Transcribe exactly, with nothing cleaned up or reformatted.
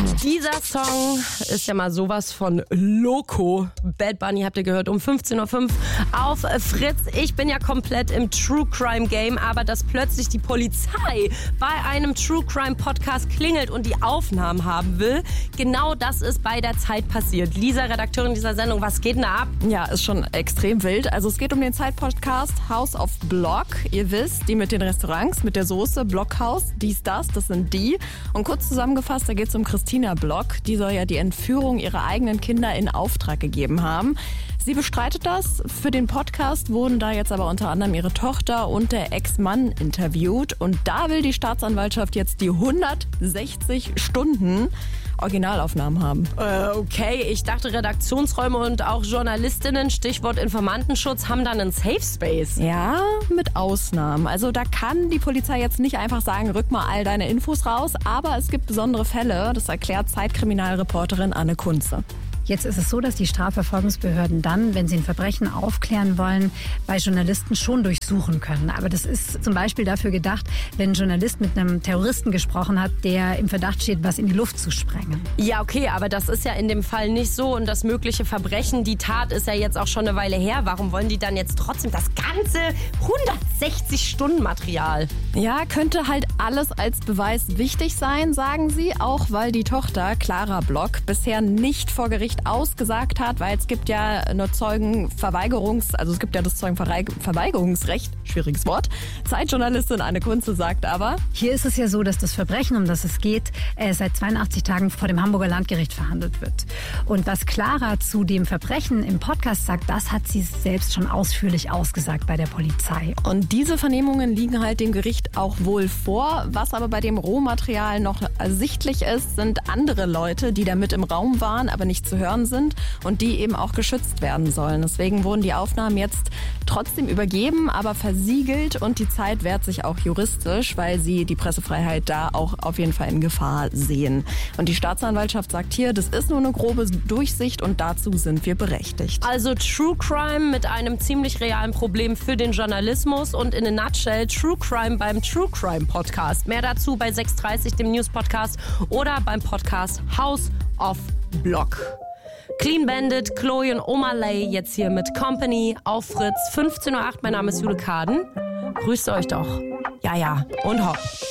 Dieser Song ist ja mal sowas von Loco. Bad Bunny habt ihr gehört um fünfzehn Uhr fünf auf Fritz. Ich bin ja komplett im True Crime Game, aber dass plötzlich die Polizei bei einem True Crime Podcast klingelt und die Aufnahmen haben will, genau das ist bei der Zeit passiert. Lisa, Redakteurin dieser Sendung, was geht denn da ab? Ja, ist schon extrem wild. Also es geht um den Zeit-Podcast House of Block. Ihr wisst, die mit den Restaurants, mit der Soße, Blockhaus, dies, das, das sind die. Und kurz zusammengefasst, da geht es um Christina Block. Die soll ja die Entführung ihrer eigenen Kinder in Auftrag gegeben haben. Sie bestreitet das. Für den Podcast wurden da jetzt aber unter anderem ihre Tochter und der Ex-Mann interviewt. Und da will die Staatsanwaltschaft jetzt die hundertsechzig Stunden Originalaufnahmen haben. Äh, okay, ich dachte Redaktionsräume und auch Journalistinnen, Stichwort Informantenschutz, haben dann einen Safe Space. Ja, mit Ausnahmen. Also da kann die Polizei jetzt nicht einfach sagen, rück mal all deine Infos raus, aber es gibt besondere Fälle, das erklärt Zeitkriminalreporterin Anne Kunze. Jetzt ist es so, dass die Strafverfolgungsbehörden dann, wenn sie ein Verbrechen aufklären wollen, bei Journalisten schon durchsuchen können. Aber das ist zum Beispiel dafür gedacht, wenn ein Journalist mit einem Terroristen gesprochen hat, der im Verdacht steht, was in die Luft zu sprengen. Ja, okay, aber das ist ja in dem Fall nicht so. Und das mögliche Verbrechen, die Tat ist ja jetzt auch schon eine Weile her. Warum wollen die dann jetzt trotzdem das ganze hundertsechzig Stunden Material? Ja, könnte halt alles als Beweis wichtig sein, sagen sie. Auch weil die Tochter, Clara Block, bisher nicht vor Gericht ausgesagt hat, weil es gibt ja nur Zeugenverweigerungs, also es gibt ja das Zeugenverweigerungsrecht, schwieriges Wort. Zeitjournalistin Anne Kunze sagt aber: Hier ist es ja so, dass das Verbrechen, um das es geht, äh, seit zweiundachtzig Tagen vor dem Hamburger Landgericht verhandelt wird. Und was Clara zu dem Verbrechen im Podcast sagt, das hat sie selbst schon ausführlich ausgesagt bei der Polizei. Und diese Vernehmungen liegen halt dem Gericht auch wohl vor. Was aber bei dem Rohmaterial noch ersichtlich ist, sind andere Leute, die da mit im Raum waren, aber nicht zu hören sind und die eben auch geschützt werden sollen. Deswegen wurden die Aufnahmen jetzt trotzdem übergeben, aber versiegelt, und die Zeit wehrt sich auch juristisch, weil sie die Pressefreiheit da auch auf jeden Fall in Gefahr sehen. Und die Staatsanwaltschaft sagt hier, das ist nur eine grobe Durchsicht und dazu sind wir berechtigt. Also True Crime mit einem ziemlich realen Problem für den Journalismus und in a nutshell True Crime beim True Crime Podcast. Mehr dazu bei sechs Uhr dreißig, dem News Podcast, oder beim Podcast House of Block. Clean Bandit, Chloe und Omalay jetzt hier mit Company auf Fritz. fünfzehn Uhr acht, mein Name ist Jule Kaden. Grüßt euch doch. Ja, ja und hopp.